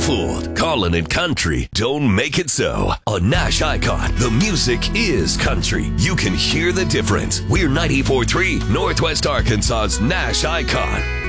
fooled. Colin and Country don't make it so. On Nash Icon, the music is country. You can hear the difference. We're 94.3 Northwest Arkansas's Nash Icon.